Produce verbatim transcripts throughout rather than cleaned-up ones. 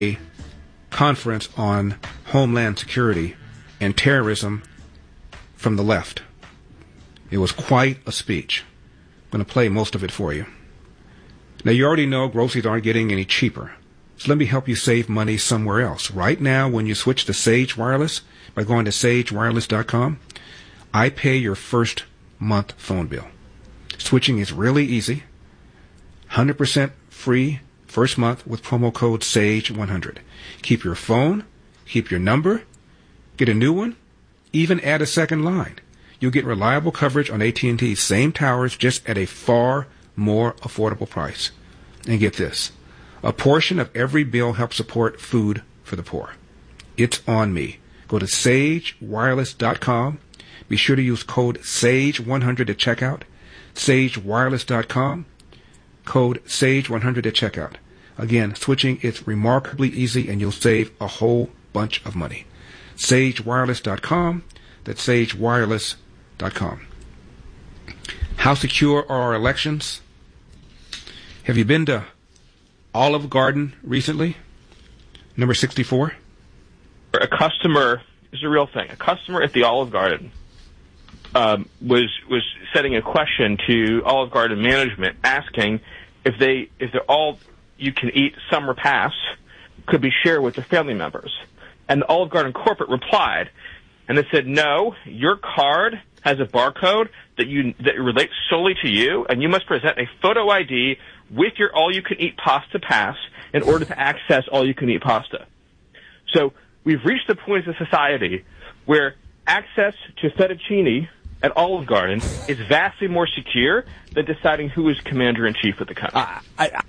a conference on Homeland Security and terrorism from the left. It was quite a speech. I'm going to play most of it for you. Now, you already know groceries aren't getting any cheaper. So let me help you save money somewhere else. Right now, when you switch to Sage Wireless by going to sage wireless dot com, I pay your first month phone bill. Switching is really easy. one hundred percent free first month with promo code sage one hundred. Keep your phone, keep your number, get a new one, even add a second line. You'll get reliable coverage on A T and T's same towers, just at a far more affordable price. And get this, a portion of every bill helps support food for the poor. It's on me. Go to sage wireless dot com. Be sure to use code sage one hundred at checkout. sage wireless dot com. Code sage one hundred at checkout. Again, switching is remarkably easy, and you'll save a whole bunch of money. sage wireless dot com. That's sage wireless dot com. How secure are our elections? Have you been to Olive Garden recently? Number sixty-four? A customer, this is a real thing, a customer at the Olive Garden um, was was setting a question to Olive Garden management, asking if they if they're all you can eat summer pass could be shared with their family members. And the Olive Garden corporate replied, and they said, no, your card has a barcode that you that relates solely to you, and you must present a photo I D with your all-you-can-eat pasta pass in order to access all-you-can-eat pasta. So we've reached the point as a society where access to fettuccine at Olive Garden is vastly more secure than deciding who is commander-in-chief of the country. Uh, I, I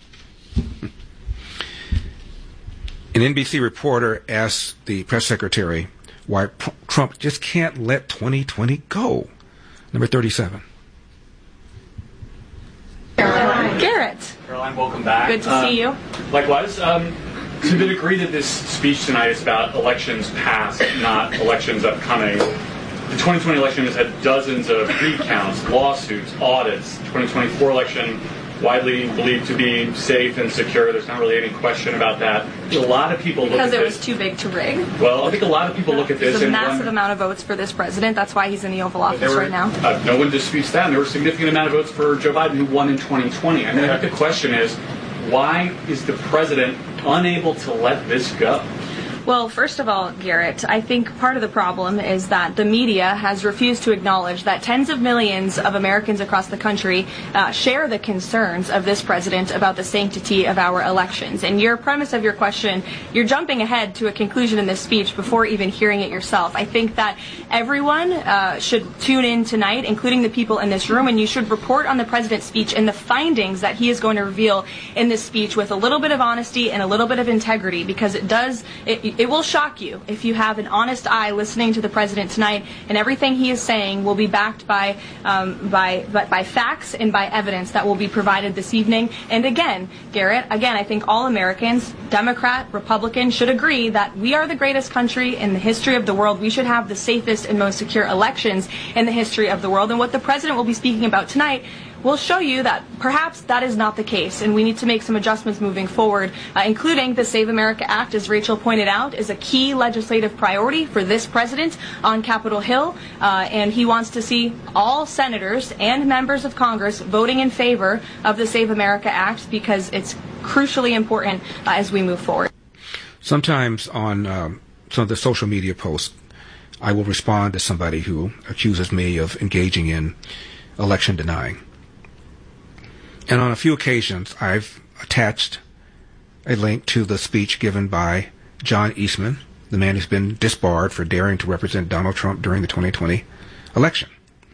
An N B C reporter asked the press secretary why P- Trump just can't let twenty twenty go. Number thirty-seven. Caroline. Garrett. Caroline, welcome back. Good to uh, see you. Likewise. Um, so did agree that this speech tonight is about elections past, not elections upcoming. The twenty twenty election has had dozens of recounts, lawsuits, audits. twenty twenty-four election widely believed to be safe and secure. There's not really any question about that. A lot of people look at this. Because it was too big to rig. Well, I think a lot of people look at this. There's a and massive wonder, amount of votes for this president. That's why he's in the Oval Office were, right now. Uh, no one disputes that. And there were a significant amount of votes for Joe Biden, who won in twenty twenty. I mean, I think the question is, why is the president unable to let this go? Well, first of all, Garrett, I think part of the problem is that the media has refused to acknowledge that tens of millions of Americans across the country uh, share the concerns of this president about the sanctity of our elections. And your premise of your question, you're jumping ahead to a conclusion in this speech before even hearing it yourself. I think that everyone uh, should tune in tonight, including the people in this room, and you should report on the president's speech and the findings that he is going to reveal in this speech with a little bit of honesty and a little bit of integrity, because it does... It, It will shock you if you have an honest eye listening to the president tonight, and everything he is saying will be backed by um, by, by by facts and by evidence that will be provided this evening. And again, Garrett, again, I think all Americans, Democrat, Republican, should agree that we are the greatest country in the history of the world. We should have the safest and most secure elections in the history of the world. And what the president will be speaking about tonight will show you that perhaps that is not the case, and we need to make some adjustments moving forward, uh, including the Save America Act, as Rachel pointed out, is a key legislative priority for this president on Capitol Hill, uh, and he wants to see all senators and members of Congress voting in favor of the Save America Act, because it's crucially important uh, as we move forward. Sometimes on um, some of the social media posts, I will respond to somebody who accuses me of engaging in election denying. And on a few occasions, I've attached a link to the speech given by John Eastman, the man who's been disbarred for daring to represent Donald Trump during the twenty twenty election.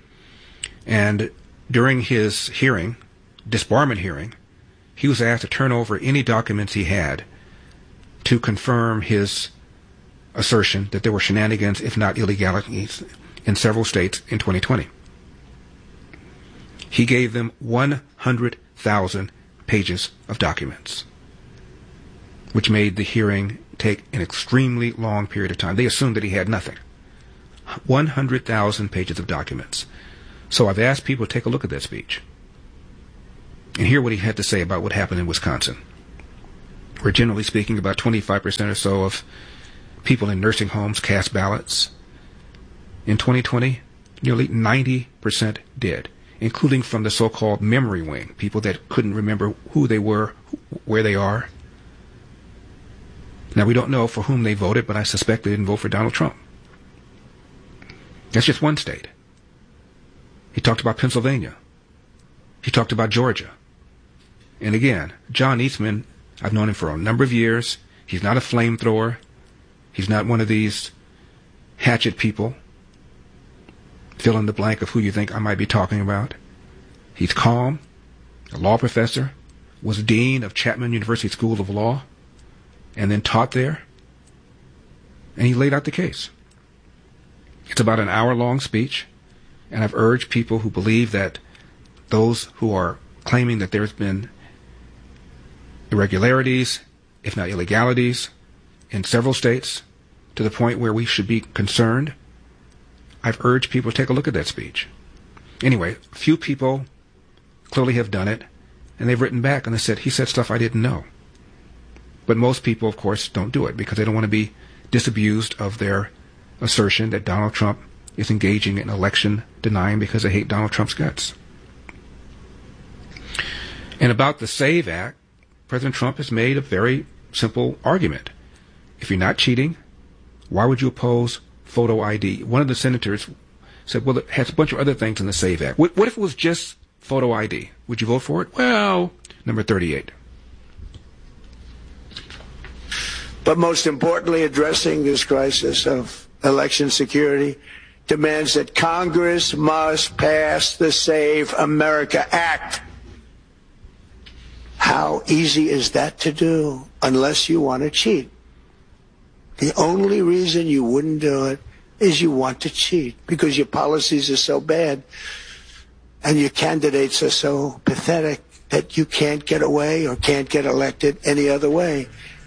And during his hearing, disbarment hearing, he was asked to turn over any documents he had to confirm his assertion that there were shenanigans, if not illegalities, in several states in twenty twenty. He gave them one hundred thousand pages of documents, which made the hearing take an extremely long period of time. They assumed that he had nothing. one hundred thousand pages of documents. So I've asked people to take a look at that speech and hear what he had to say about what happened in Wisconsin. where generally speaking about twenty-five percent or so of people in nursing homes cast ballots. In twenty twenty, nearly ninety percent did, including from the so-called memory wing, people that couldn't remember who they were, where they are. Now, we don't know for whom they voted, but I suspect they didn't vote for Donald Trump. That's just one state. He talked about Pennsylvania. He talked about Georgia. And again, John Eastman, I've known him for a number of years. He's not a flamethrower. He's not one of these hatchet people. Fill in the blank of who you think I might be talking about. He's calm, a law professor, was dean of Chapman University School of Law, and then taught there. And he laid out the case. It's about an hour-long speech, and I've urged people who believe that those who are claiming that there's been irregularities, if not illegalities, in several states, to the point where we should be concerned, I've urged people to take a look at that speech. Anyway, a few people clearly have done it, and they've written back and they said, he said stuff I didn't know. But most people, of course, don't do it because they don't want to be disabused of their assertion that Donald Trump is engaging in election denying because they hate Donald Trump's guts. And about the SAVE Act, President Trump has made a very simple argument. If you're not cheating, why would you oppose photo I D? One of the senators said, well, it has a bunch of other things in the SAVE Act. What, what if it was just photo I D? Would you vote for it? Well, number thirty-eight. But most importantly, addressing this crisis of election security demands that Congress must pass the Save America Act. How easy is that to do unless you want to cheat? The only reason you wouldn't do it is you want to cheat because your policies are so bad and your candidates are so pathetic that you can't get away or can't get elected any other way.